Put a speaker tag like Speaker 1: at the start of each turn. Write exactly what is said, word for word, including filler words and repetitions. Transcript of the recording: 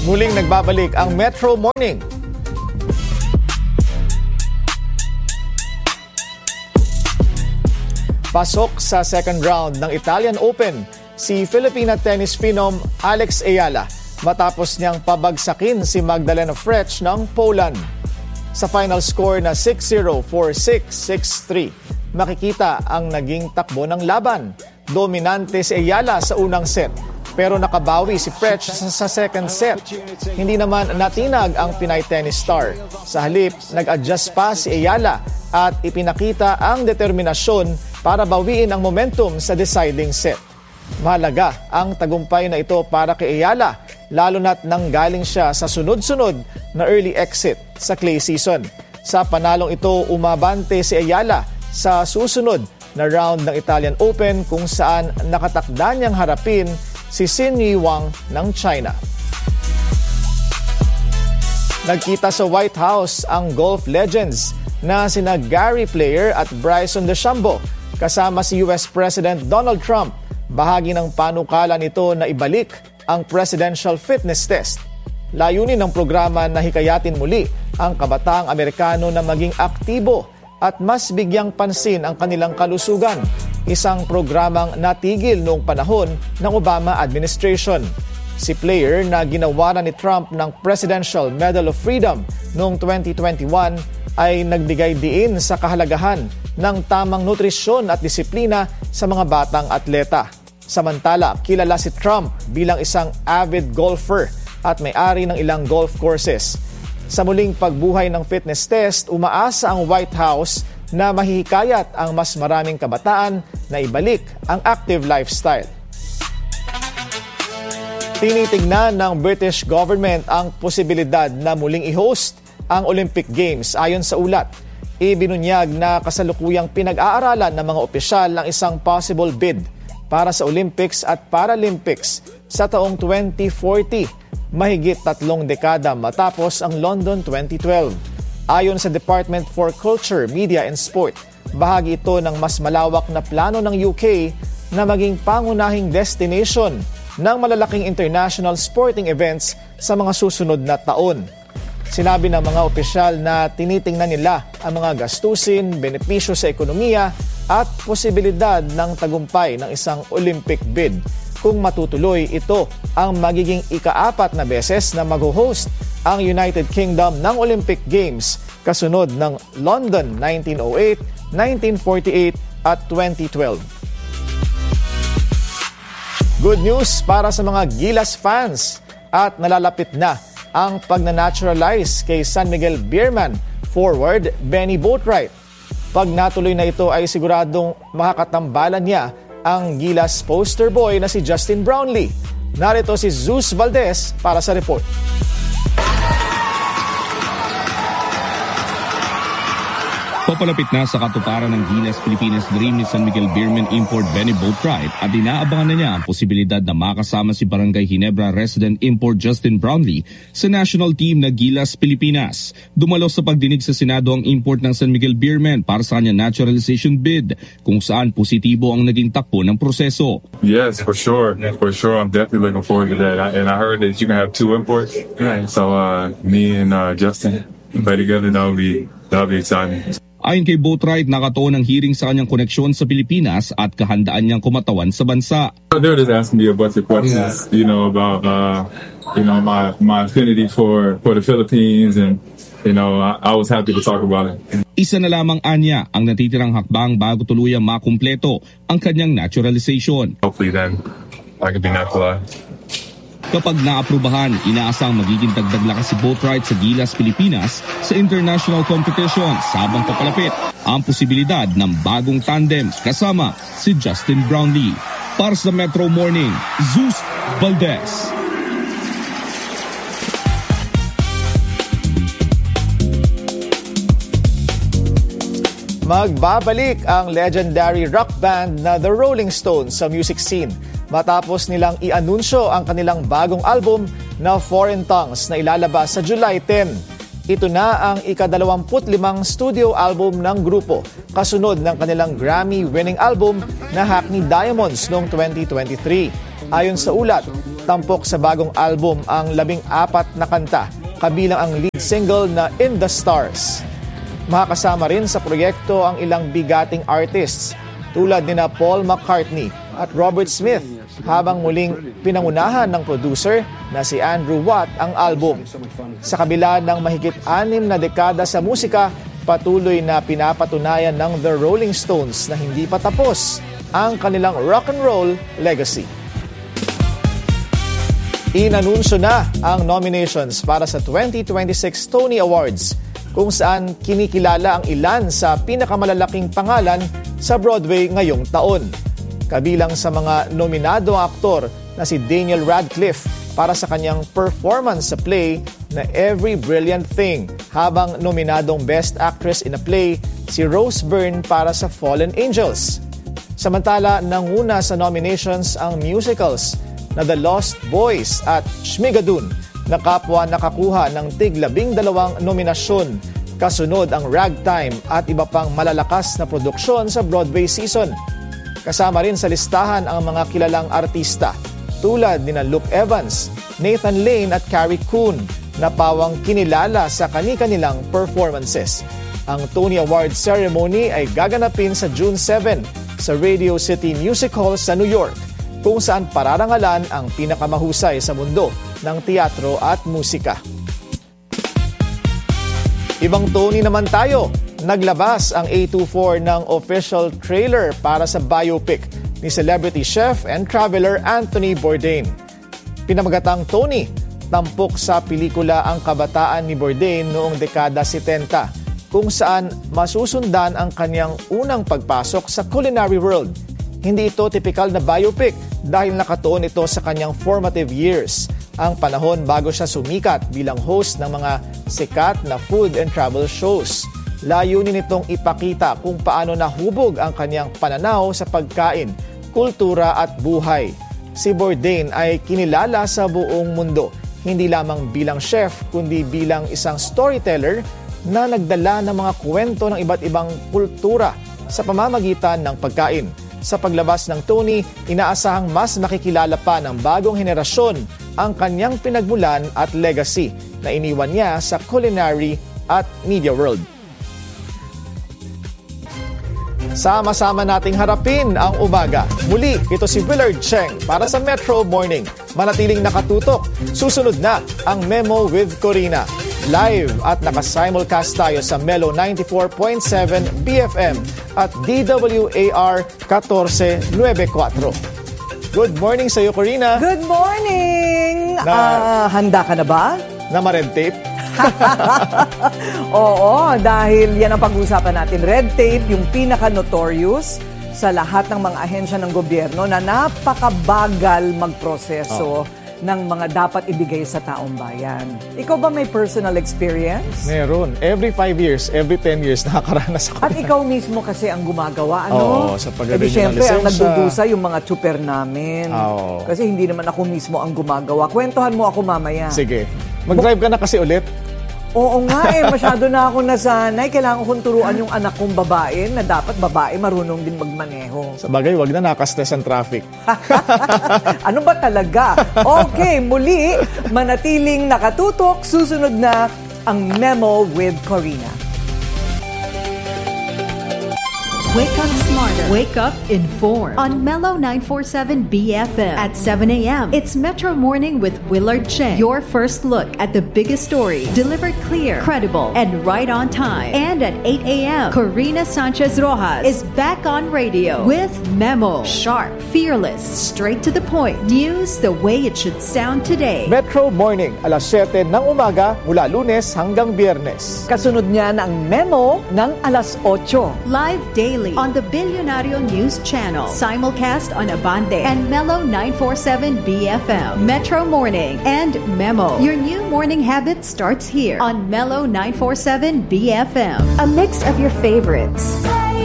Speaker 1: Muling nagbabalik ang Metro Morning. Pasok sa second round ng Italian Open si Filipina tennis phenom Alex Ayala matapos niyang pabagsakin si Magdalena Frech ng Poland. Sa final score na six zero, four six, six three, makikita ang naging takbo ng laban. Dominante si Ayala sa unang set, pero nakabawi si Frech sa second set. Hindi naman natinag ang Pinay tennis star. Sa halip, nag-adjust pa si Ayala at ipinakita ang determinasyon para bawiin ang momentum sa deciding set. Mahalaga ang tagumpay na ito para kay Ayala, lalo na't nanggaling siya sa sunod-sunod na early exit sa clay season. Sa panalong ito, umabante si Ayala sa susunod na round ng Italian Open kung saan nakatakda niyang harapin si Xin Yiwang ng China. Nagkita sa White House ang golf legends na sina Gary Player at Bryson DeChambeau kasama si U S President Donald Trump. Bahagi ng panukala nito na ibalik ang presidential fitness test. Layunin ng programa na hikayatin muli ang kabataang Amerikano na maging aktibo at mas bigyang pansin ang kanilang kalusugan. Isang programang natigil noong panahon ng Obama administration. Si Player na ginawaran ni Trump ng Presidential Medal of Freedom noong twenty twenty-one ay nagbigay diin sa kahalagahan ng tamang nutrisyon at disiplina sa mga batang atleta. Samantala, kilala si Trump bilang isang avid golfer at may-ari ng ilang golf courses. Sa muling pagbuhay ng fitness test, umaasa ang White House na mahihikayat ang mas maraming kabataan na ibalik ang active lifestyle. Tinitignan ng British government ang posibilidad na muling i-host ang Olympic Games ayon sa ulat. Ibinunyag na kasalukuyang pinag-aaralan ng mga opisyal ang isang possible bid para sa Olympics at Paralympics sa taong twenty forty, mahigit tatlong dekada matapos ang London twenty twelve. Ayon sa Department for Culture, Media and Sport, bahagi ito ng mas malawak na plano ng U K na maging pangunahing destination ng malalaking international sporting events sa mga susunod na taon. Sinabi ng mga opisyal na tinitingnan nila ang mga gastusin, benepisyo sa ekonomiya at posibilidad ng tagumpay ng isang Olympic bid. Kung matutuloy, ito ang magiging ikaapat na beses na mag-host ang United Kingdom ng Olympic Games kasunod ng London nineteen oh eight, nineteen forty-eight at twenty twelve. Good news para sa mga Gilas fans at nalalapit na ang pagna-naturalize kay San Miguel Beerman forward Benny Boatwright. Pag natuloy na ito ay siguradong makakatambalan niya ang Gilas poster boy na si Justin Brownlee. Narito si Zeus Valdez para sa report.
Speaker 2: Papalapit na sa katuparan ng Gilas Pilipinas Dream ni San Miguel Beerman import Benny Boatwright at inaabangan na niya ang posibilidad na makasama si Barangay Ginebra resident import Justin Brownlee sa national team na Gilas Pilipinas. Dumalo sa pagdinig sa Senado ang import ng San Miguel Beerman para sa kanyang naturalization bid kung saan positibo ang naging takbo ng proseso.
Speaker 3: Yes, for sure. For sure. I'm definitely looking forward to that. I, and I heard that you can have two imports. So uh, me and uh, Justin play together. That'll be, that'll be exciting.
Speaker 2: Ayon kay Boatwright, nakatuon ang hearing sa kanyang koneksyon sa Pilipinas at kahandaan niyang kumatawan sa bansa.
Speaker 3: They were just asking me a bunch of questions, you know, about, uh, you know, my my affinity for for the Philippines, and you know, I, I was happy to talk about it.
Speaker 2: Isa na lamang anya ang natitirang hakbang bago tuluyang makumpleto ang kanyang naturalization.
Speaker 3: Hopefully then I can be naturalized.
Speaker 2: Kapag naaprubahan, inaasang magiging dagdag lakas si Boatwright sa Gilas Pilipinas sa international competition habang papalapit ang posibilidad ng bagong tandem kasama si Justin Brownlee. Para sa Metro Morning, Zeus Valdez.
Speaker 1: Magbabalik ang legendary rock band na The Rolling Stones sa music scene matapos nilang i-anunsyo ang kanilang bagong album na Foreign Tongues na ilalabas sa July tenth. Ito na ang ikadalawamput limang studio album ng grupo, kasunod ng kanilang Grammy-winning album na Hackney Diamonds noong twenty twenty-three. Ayon sa ulat, tampok sa bagong album ang labing apat na kanta, kabilang ang lead single na In the Stars. Makakasama rin sa proyekto ang ilang bigating artists tulad nina Paul McCartney at Robert Smith, habang muling pinangunahan ng producer na si Andrew Watt ang album. Sa kabila ng mahigit anim na dekada sa musika, patuloy na pinapatunayan ng The Rolling Stones na hindi pa tapos ang kanilang rock and roll legacy. Inanunsyo na ang nominations para sa twenty twenty-six Tony Awards, kung saan kinikilala ang ilan sa pinakamalalaking pangalan sa Broadway ngayong taon. Kabilang sa mga nominado ang aktor na si Daniel Radcliffe para sa kanyang performance sa play na Every Brilliant Thing, habang nominadong Best Actress in a Play si Rose Byrne para sa Fallen Angels. Samantala, nanguna sa nominations ang musicals na The Lost Boys at Shmigadoon, na kapwa nakakuha ng tig-labing dalawang nominasyon. Kasunod ang Ragtime at iba pang malalakas na produksyon sa Broadway season. Kasama rin sa listahan ang mga kilalang artista tulad nina Luke Evans, Nathan Lane at Carrie Coon, na pawang kinilala sa kani-kanilang performances. Ang Tony Awards ceremony ay gaganapin sa June seventh sa Radio City Music Hall sa New York, kung saan pararangalan ang pinakamahusay sa mundo ng teatro at musika. Ibang Tony naman tayo. Naglabas ang A twenty-four ng official trailer para sa biopic ni celebrity chef and traveler Anthony Bourdain. Pinamagatang Tony, tampok sa pelikula ang kabataan ni Bourdain noong dekada setenta, kung saan masusundan ang kanyang unang pagpasok sa culinary world. Hindi ito typical na biopic dahil nakatuon ito sa kanyang formative years, ang panahon bago siya sumikat bilang host ng mga sikat na food and travel shows. Layunin nitong ipakita kung paano nahubog ang kanyang pananaw sa pagkain, kultura at buhay. Si Bourdain ay kinilala sa buong mundo, hindi lamang bilang chef kundi bilang isang storyteller na nagdala ng mga kwento ng iba't ibang kultura sa pamamagitan ng pagkain. Sa paglabas ng Tony, inaasahang mas makikilala pa ng bagong henerasyon ang kanyang pinagmulan at legacy na iniwan niya sa culinary at media world. Sama-sama nating harapin ang umaga. Muli, ito si Willard Cheng para sa Metro Morning. Manatiling nakatutok. Susunod na ang Memo with Corina. Live at naka-simulcast tayo sa Melo ninety-four point seven B F M at D W A R fourteen ninety-four. Good morning sa iyo, Corina.
Speaker 4: Good morning!
Speaker 1: Na,
Speaker 4: uh, handa ka na ba?
Speaker 1: Na ma-red tape?
Speaker 4: Oo, dahil yan ang pag-uusapan natin. Red tape, yung pinaka-notorious sa lahat ng mga ahensya ng gobyerno na napakabagal magproseso oh. ng mga dapat ibigay sa taong bayan. Ikaw ba may personal experience?
Speaker 1: Meron. Every five years, every ten years, nakakaranas ako.
Speaker 4: At ikaw mismo kasi ang gumagawa, ano?
Speaker 1: Oo, sa pag-renew ng
Speaker 4: siyempre,
Speaker 1: lisensya.
Speaker 4: ang nagdudusa yung mga tsuper namin.
Speaker 1: Oo.
Speaker 4: Kasi hindi naman ako mismo ang gumagawa. Kwentuhan mo ako mamaya.
Speaker 1: Sige. Mag-drive ka na kasi ulit.
Speaker 4: Oo nga eh, masyado na ako nasanay. Kailangan kong turuan yung anak kong babae na dapat babae marunong din magmaneho.
Speaker 1: Sa bagay, wag na nakastress ang traffic.
Speaker 4: Ano ba talaga? Okay, muli, manatiling nakatutok. Susunod na ang Memo with Corina.
Speaker 5: Wake up smarter. Wake up informed. On Melo nine forty-seven B F M at seven a.m. It's Metro Morning with Willard Cheng. Your first look at the biggest stories. Delivered clear, credible, and right on time. And at eight a.m. Corina Sanchez Rojas is back on radio with Memo. Sharp, fearless, straight to the point. News the way it should sound today.
Speaker 1: Metro Morning, alas siyete ng umaga mula Lunes hanggang Biyernes.
Speaker 4: Kasunod niyan ang Memo ng alas otso.
Speaker 5: Live daily on the Billionario News Channel. Simulcast on Abante and Melo nine forty-seven B F M. Metro Morning and Memo. Your new morning habit starts here on Melo nine forty-seven B F M. A mix of your favorites.